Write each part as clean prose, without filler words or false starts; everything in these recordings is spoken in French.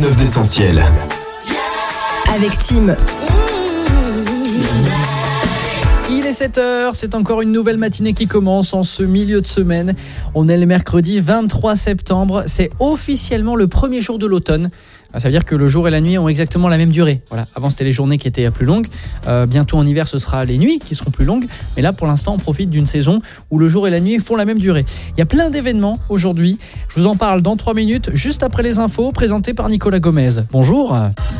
9 d'Essentiel. Avec Tim. Il est 7h, c'est encore une nouvelle matinée qui commence en ce milieu de semaine. On est le mercredi 23 septembre, c'est officiellement le premier jour de l'automne. Ça veut dire que le jour et la nuit ont exactement la même durée. Voilà. Avant, c'était les journées qui étaient plus longues. Bientôt en hiver, ce sera les nuits qui seront plus longues. Mais là, pour l'instant, on profite d'une saison où le jour et la nuit font la même durée. Il y a plein d'événements aujourd'hui. Je vous en parle dans 3 minutes, juste après les infos, présentées par Nicolas Gomez. Bonjour.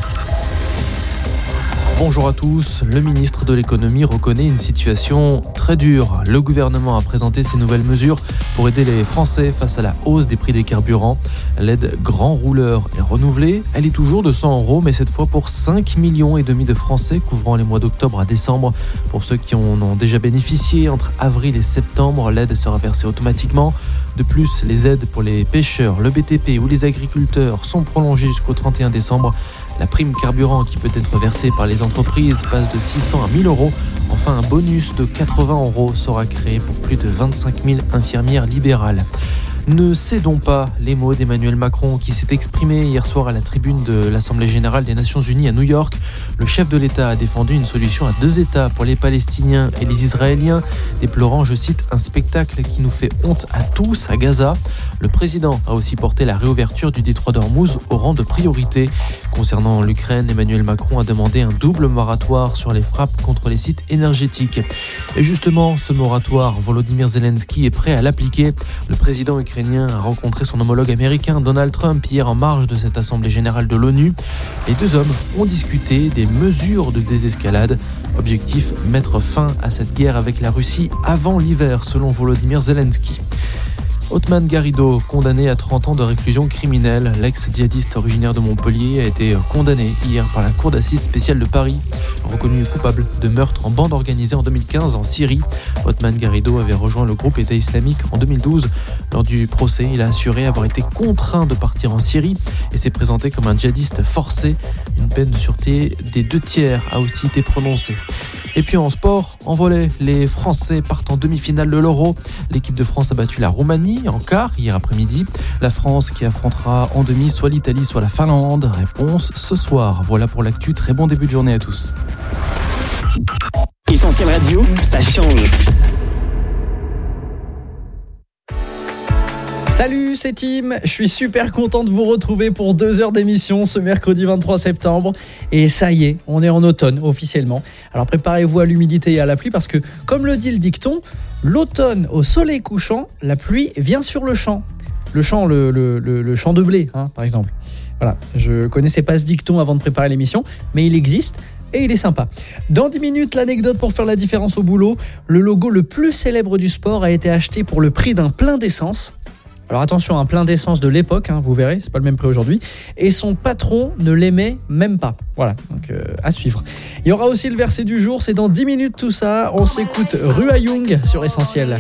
Bonjour à tous, le ministre de l'économie reconnaît une situation très dure. Le gouvernement a présenté ses nouvelles mesures pour aider les Français face à la hausse des prix des carburants. L'aide grand rouleur est renouvelée, elle est toujours de 100 €, mais cette fois pour 5,5 millions de Français couvrant les mois d'octobre à décembre. Pour ceux qui en ont déjà bénéficié entre avril et septembre, l'aide sera versée automatiquement. De plus, les aides pour les pêcheurs, le BTP ou les agriculteurs sont prolongées jusqu'au 31 décembre. La prime carburant qui peut être versée par les entreprises passe de 600 à 1 000 €. Enfin, un bonus de 80 € sera créé pour plus de 25 000 infirmières libérales. Ne cédons pas, les mots d'Emmanuel Macron qui s'est exprimé hier soir à la tribune de l'Assemblée générale des Nations Unies à New York. Le chef de l'État a défendu une solution à 2 États pour les Palestiniens et les Israéliens, déplorant, je cite, un spectacle qui nous fait honte à tous à Gaza. Le président a aussi porté la réouverture du détroit d'Ormuz au rang de priorité. Concernant l'Ukraine, Emmanuel Macron a demandé un double moratoire sur les frappes contre les sites énergétiques. Et justement, ce moratoire, Volodymyr Zelensky est prêt à l'appliquer. Le président ukrainien a rencontré son homologue américain Donald Trump hier en marge de cette assemblée générale de l'ONU. Les deux hommes ont discuté des mesures de désescalade. Objectif, mettre fin à cette guerre avec la Russie avant l'hiver, selon Volodymyr Zelensky. Othman Garrido, condamné à 30 ans de réclusion criminelle, l'ex-djihadiste originaire de Montpellier, a été condamné hier par la Cour d'assises spéciale de Paris, reconnu coupable de meurtre en bande organisée en 2015 en Syrie. Othman Garrido avait rejoint le groupe État islamique en 2012. Lors du procès, il a assuré avoir été contraint de partir en Syrie et s'est présenté comme un djihadiste forcé. Une peine de sûreté des 2/3 a aussi été prononcée. Et puis en sport, en volley, les Français partent en demi-finale de l'Euro. L'équipe de France a battu la Roumanie en quart hier après-midi. La France qui affrontera en demi soit l'Italie, soit la Finlande. Réponse ce soir. Voilà pour l'actu. Très bon début de journée à tous. Essentiel Radio, ça change. Salut, c'est Tim. Je suis super content de vous retrouver pour 2 heures d'émission ce mercredi 23 septembre. Et ça y est, on est en automne officiellement. Alors préparez-vous à l'humidité et à la pluie parce que, comme le dit le dicton, l'automne au soleil couchant, la pluie vient sur le champ. Le champ, le champ de blé, par exemple. Voilà, je connaissais pas ce dicton avant de préparer l'émission, mais il existe. Et il est sympa. Dans 10 minutes, l'anecdote pour faire la différence au boulot. Le logo le plus célèbre du sport a été acheté pour le prix d'un plein d'essence. Alors attention, un plein d'essence de l'époque, vous verrez, c'est pas le même prix aujourd'hui. Et son patron ne l'aimait même pas. Voilà, donc à suivre. Il y aura aussi le verset du jour, c'est dans 10 minutes tout ça. On s'écoute Rua Young sur Essentiel.